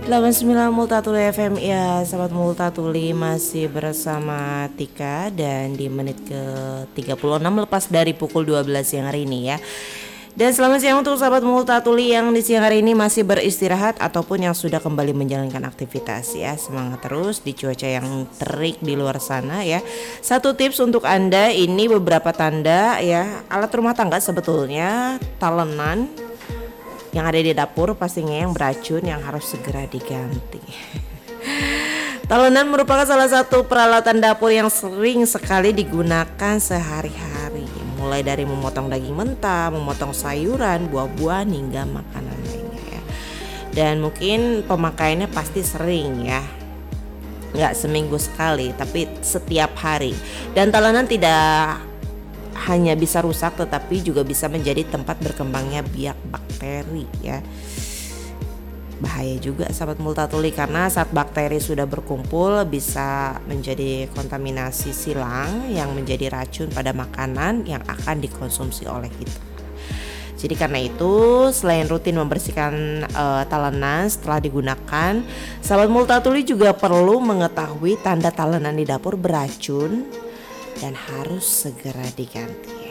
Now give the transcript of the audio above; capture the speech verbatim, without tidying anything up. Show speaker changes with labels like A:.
A: delapan puluh sembilan Multatuli F M. Ya, sahabat Multatuli, masih bersama Tika dan di menit ke tiga puluh enam lepas dari pukul dua belas siang hari ini ya. Dan selamat siang untuk sahabat Multatuli yang di siang hari ini masih beristirahat ataupun yang sudah kembali menjalankan aktivitas ya. Semangat terus di cuaca yang terik di luar sana ya. Satu tips untuk Anda, ini beberapa tanda ya alat rumah tangga sebetulnya talenan yang ada di dapur pastinya yang beracun yang harus segera diganti. Talenan merupakan salah satu peralatan dapur yang sering sekali digunakan sehari-hari, mulai dari memotong daging mentah, memotong sayuran, buah-buahan hingga makanan lainnya ya. Dan mungkin pemakaiannya pasti sering ya, nggak seminggu sekali tapi setiap hari. Dan talenan tidak hanya bisa rusak tetapi juga bisa menjadi tempat berkembangnya biak bakteri ya. Bahaya juga sahabat Multatuli, karena saat bakteri sudah berkumpul bisa menjadi kontaminasi silang yang menjadi racun pada makanan yang akan dikonsumsi oleh kita. Jadi karena itu selain rutin membersihkan uh, talenan setelah digunakan, sahabat Multatuli juga perlu mengetahui tanda talenan di dapur beracun dan harus segera diganti.